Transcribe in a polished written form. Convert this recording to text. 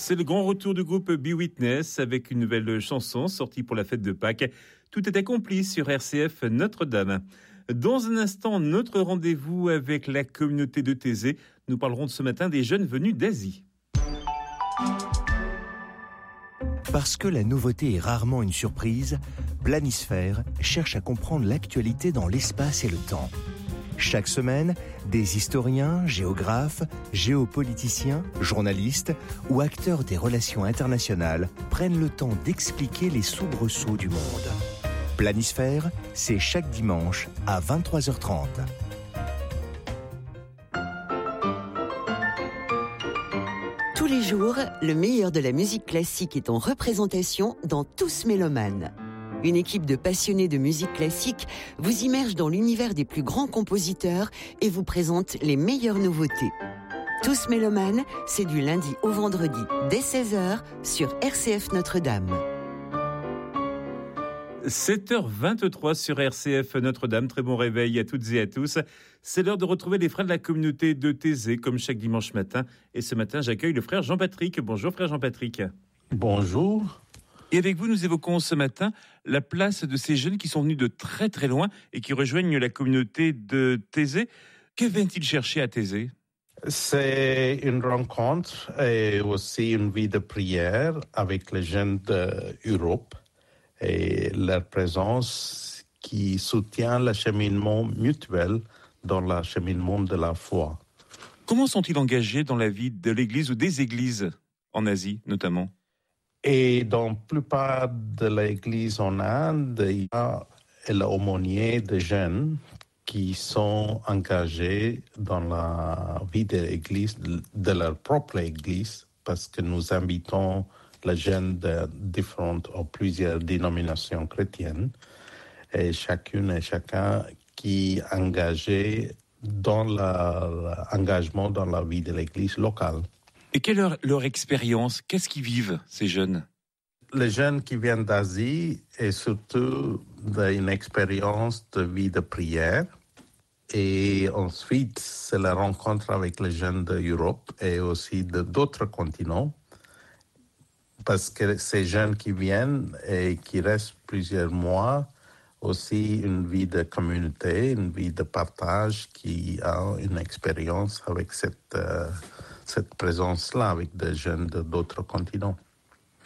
C'est le grand retour du groupe Be Witness avec une nouvelle chanson sortie pour la fête de Pâques. Tout est accompli sur RCF Notre-Dame. Dans un instant, notre rendez-vous avec la communauté de Thésée. Nous parlerons de ce matin des jeunes venus d'Asie. Parce que la nouveauté est rarement une surprise, Planisphère cherche à comprendre l'actualité dans l'espace et le temps. Chaque semaine, des historiens, géographes, géopoliticiens, journalistes ou acteurs des relations internationales prennent le temps d'expliquer les soubresauts du monde. Planisphère, c'est chaque dimanche à 23h30. Tous les jours, le meilleur de la musique classique est en représentation dans Tous Mélomanes. Une équipe de passionnés de musique classique vous immerge dans l'univers des plus grands compositeurs et vous présente les meilleures nouveautés. Tous Mélomanes, c'est du lundi au vendredi dès 16h sur RCF Notre-Dame. 7h23 sur RCF Notre-Dame. Très bon réveil à toutes et à tous. C'est l'heure de retrouver les frères de la communauté de Thésée comme chaque dimanche matin. Et ce matin, j'accueille le frère Jean-Patrick. Bonjour frère Jean-Patrick. Bonjour. Et avec vous, nous évoquons ce matin la place de ces jeunes qui sont venus de très très loin et qui rejoignent la communauté de Thésée. Que viennent-ils chercher à Thésée ? C'est une rencontre et aussi une vie de prière avec les jeunes d'Europe et leur présence qui soutient le cheminement mutuel dans le cheminement de la foi. Comment sont-ils engagés dans la vie de l'Église ou des églises en Asie notamment ? Et dans la plupart de l'Église en Inde, il y a l'aumônier de jeunes qui sont engagés dans la vie de l'Église, de leur propre Église, parce que nous invitons les jeunes de différentes ou plusieurs dénominations chrétiennes, et chacune et chacun qui est engagé dans l'engagement dans la vie de l'Église locale. Et quelle est leur expérience ? Qu'est-ce qu'ils vivent, ces jeunes ? Les jeunes qui viennent d'Asie et surtout une expérience de vie de prière. Et ensuite, c'est la rencontre avec les jeunes d'Europe et aussi d'autres continents. Parce que ces jeunes qui viennent et qui restent plusieurs mois, aussi une vie de communauté, une vie de partage qui a une expérience avec cette présence-là avec des jeunes d'autres continents.